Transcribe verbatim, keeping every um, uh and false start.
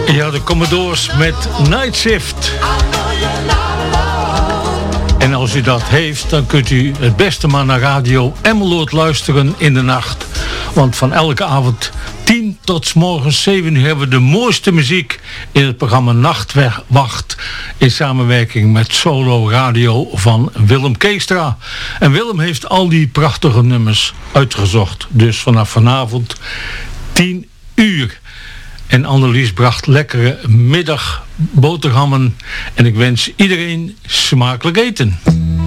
Ja, de Commodores met Night Shift. En als u dat heeft, dan kunt u het beste maar naar Radio Emmeloord luisteren in de nacht. Want van elke avond tien tot 's morgens zeven uur hebben we de mooiste muziek in het programma Nachtwacht. In samenwerking met Solo Radio van Willem Keestra. En Willem heeft al die prachtige nummers uitgezocht. Dus vanaf vanavond tien uur. En Annelies bracht lekkere middagboterhammen. En ik wens iedereen smakelijk eten.